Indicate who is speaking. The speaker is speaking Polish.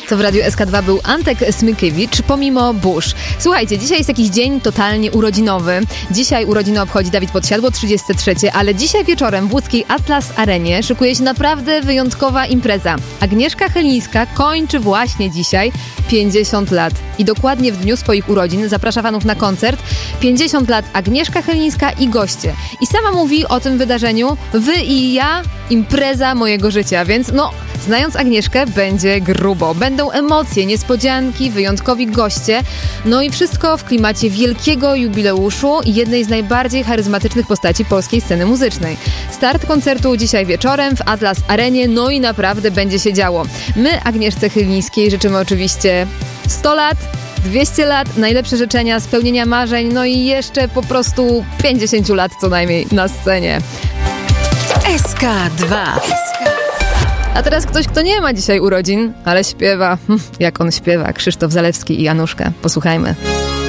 Speaker 1: To w Radiu SK2 był Antek Smykiewicz, pomimo burz. Słuchajcie, dzisiaj jest jakiś dzień totalnie urodzinowy. Dzisiaj urodziny obchodzi Dawid Podsiadło, 33, ale dzisiaj wieczorem w łódzkiej Atlas Arenie szykuje się naprawdę wyjątkowa impreza. Agnieszka Chylińska kończy właśnie dzisiaj 50 lat. I dokładnie w dniu swoich urodzin zaprasza fanów na koncert. 50 lat Agnieszka Chylińska i goście. I sama mówi o tym wydarzeniu: wy i ja, impreza mojego życia. Więc znając Agnieszkę, będzie grubo. Będą emocje, niespodzianki, wyjątkowi goście. No i wszystko w klimacie wielkiego jubileuszu i jednej z najbardziej charyzmatycznych postaci polskiej sceny muzycznej. Start koncertu dzisiaj wieczorem w Atlas Arenie, no i naprawdę będzie się działo. My Agnieszce Chylińskiej życzymy oczywiście 100 lat, 200 lat, najlepsze życzenia, spełnienia marzeń, no i jeszcze po prostu 50 lat co najmniej na scenie.
Speaker 2: SK2.
Speaker 1: A teraz ktoś, kto nie ma dzisiaj urodzin, ale śpiewa. Jak on śpiewa? Krzysztof Zalewski i Januszka. Posłuchajmy.